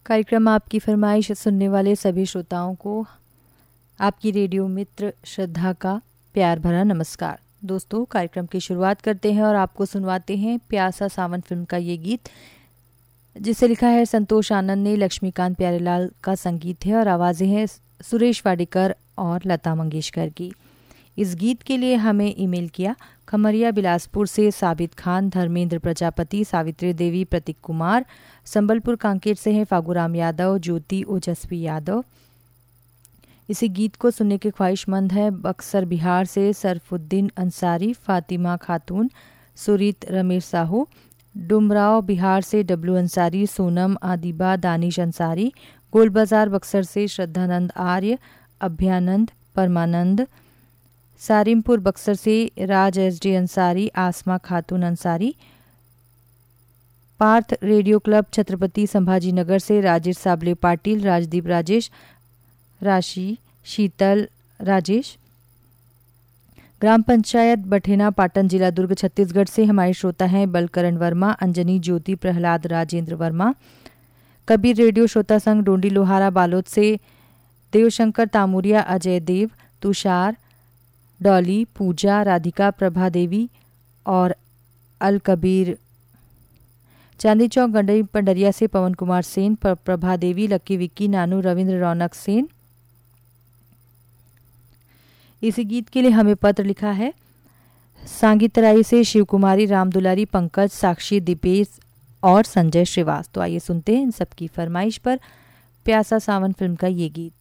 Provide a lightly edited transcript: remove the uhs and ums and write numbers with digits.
कार्यक्रम आपकी फरमाइश सुनने वाले सभी श्रोताओं को आपकी रेडियो मित्र श्रद्धा का प्यार भरा नमस्कार। दोस्तों, कार्यक्रम की शुरुआत करते हैं और आपको सुनवाते हैं प्यासा सावन फिल्म का ये गीत, जिसे लिखा है संतोष आनंद ने, लक्ष्मीकांत प्यारेलाल का संगीत है और आवाज़ें हैं सुरेश वाडेकर और लता मंगेशकर की। इस गीत के लिए हमें ईमेल किया खमरिया बिलासपुर से साबित खान, धर्मेंद्र प्रजापति, सावित्री देवी, प्रतीक कुमार। संबलपुर कांकेर से हैं फागुराम यादव, ज्योति ओजस्वी यादव। इसी गीत को सुनने के ख्वाहिशमंद है बक्सर बिहार से सरफुद्दीन अंसारी, फातिमा खातून, सुरीत रमेश साहू। डुमराव बिहार से डब्लू अंसारी, सोनम, आदिबा, दानिश अंसारी। गोल बाजार बक्सर से श्रद्धानंद आर्य, अभ्यानंद, परमानंद। सारिमपुर बक्सर से राज एस.डी. अंसारी, आसमा खातून अंसारी। पार्थ रेडियो क्लब छत्रपति संभाजी नगर से राजेश साबले पाटिल, राजदीप राजेश, राशि शीतल राजेश। ग्राम पंचायत बठेना, पाटन, जिला दुर्ग, छत्तीसगढ़ से हमारे श्रोता हैं बलकरण वर्मा, अंजनी, ज्योति, प्रहलाद, राजेंद्र वर्मा। कबीर रेडियो श्रोता संघ डोंडी लोहारा बालोद से देवशंकर तामुरिया, अजय देव, तुषार, डॉली, पूजा, राधिका, प्रभा देवी और अल कबीर। चांदी चौक गंडई पंडरिया से पवन कुमार सेन, प्रभा देवी, लक्की विक्की, नानू, रविंद्र, रौनक सेन। इसी गीत के लिए हमें पत्र लिखा है सांगीतराई से शिव कुमारी, राम दुलारी, पंकज, साक्षी, दीपेश और संजय श्रीवास। तो आइए सुनते हैं इन सबकी फरमाइश पर प्यासा सावन फिल्म का ये गीत।